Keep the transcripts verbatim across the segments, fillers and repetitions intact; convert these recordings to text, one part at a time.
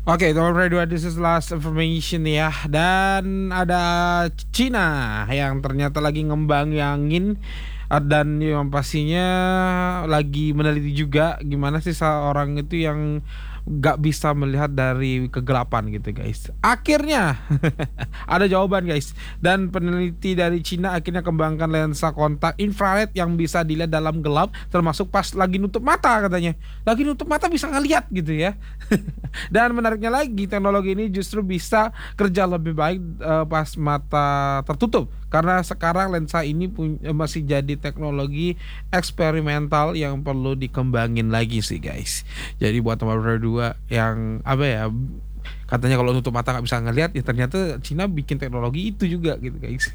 Oke, nomor dua, this is last information ya. Dan ada Cina yang ternyata lagi ngembangin eh, dan yang pastinya lagi meneliti juga gimana sih seorang itu yang gak bisa melihat dari kegelapan gitu guys. Akhirnya ada jawaban guys. Dan peneliti dari Cina akhirnya kembangkan lensa kontak infrared yang bisa dilihat dalam gelap, termasuk pas lagi nutup mata katanya. Lagi nutup mata bisa ngeliat gitu ya. Dan menariknya lagi, teknologi ini justru bisa kerja lebih baik eh, pas mata tertutup. Karena sekarang lensa ini pun- eh, masih jadi teknologi eksperimental yang perlu dikembangin lagi sih guys. Jadi buat nomor dua yang apa ya, katanya kalau nutup mata nggak bisa ngelihat, ya ternyata Cina bikin teknologi itu juga gitu guys.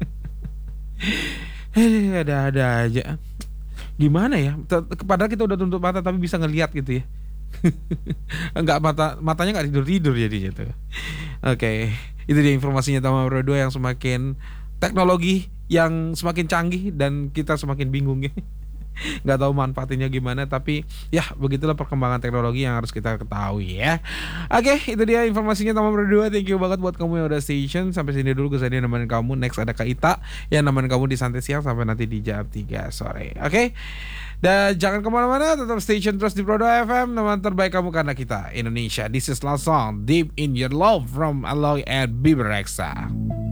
Eh, ada-ada aja. Gimana ya? T- Padahal kita udah tutup mata tapi bisa ngelihat gitu ya. Enggak, mata matanya nggak tidur tidur jadinya tuh. Oke, itu dia informasinya nomor dua yang semakin teknologi yang semakin canggih dan kita semakin bingung ya. Nggak tahu manfaatnya gimana, tapi ya begitulah perkembangan teknologi yang harus kita ketahui ya. Oke, itu dia informasinya nomor dua. Thank you banget buat kamu yang udah station. Sampai sini dulu, gue Zani nemenin kamu. Next ada Kak Ita yang nemenin kamu di Santai Siang sampai nanti di jam tiga sore. Oke, dan jangan kemana-mana, tetap station terus di Prodo F M, teman terbaik kamu karena kita Indonesia. This is last song, Deep in Your Love from Aloy and Bieber Rexha.